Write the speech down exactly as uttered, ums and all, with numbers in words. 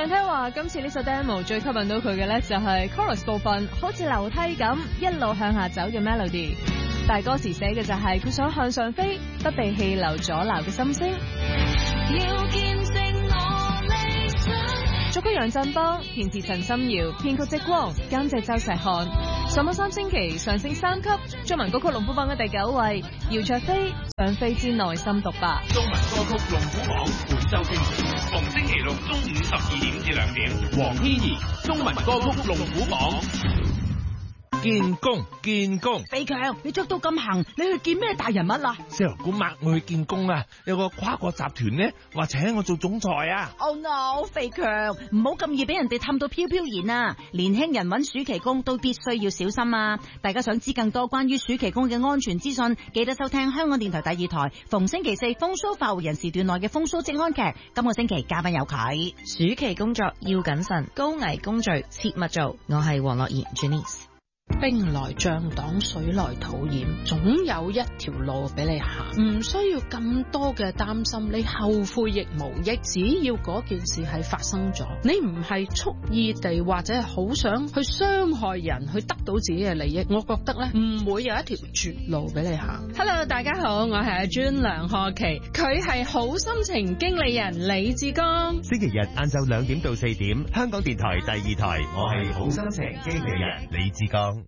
上聽話今次呢首 demo 最吸引到佢嘅咧就係 chorus 部分，好似樓梯咁一路向下走嘅 melody。大歌詞寫嘅就係佢想向上飛，不被氣流阻撓嘅心聲。要見證我理想。作曲楊振邦，填詞陳心遙，編曲積光，監製周石漢。上網三星期上升三級，中文歌曲龍虎榜嘅第九位，姚焯菲想飛之內心獨白。 中文歌曲龍虎榜本周星期，逢星期六中午十二點至兩點，黃天怡中文歌曲龍虎榜。 見工見工， 肥強，你着到咁行，你去見咩大人物啊？ 石油股擘我去見工啊！有個跨國集團呢話請我做總裁啊！ Oh no， 肥強，唔好咁易俾人哋氹到飄飄然啊！年輕人揾暑期工都必須要小心啊！大家想知更多關於暑期工嘅安全資訊，記得收聽香港電台第二台逢星期四風騷快活人時段內嘅風騷職安劇。今個星期嘉賓有佢。 暑期工作要謹慎，高危工序切勿做。我係黃樂怡 Janice。 兵來將擋，水來土掩，總有一條路俾你行，唔需要咁多嘅擔心，你後悔亦無益。只要嗰件事係發生咗，你唔係蓄意地或者係好想去傷害人，去得到自己嘅利益，我覺得咧唔會有一條絕路俾你行。Hello， 大家好，我係阿專梁賀琪，佢係好心情經理人李志剛。 星期日晏晝兩點到四點，香港電台第二台，我係好心情經理人李志剛。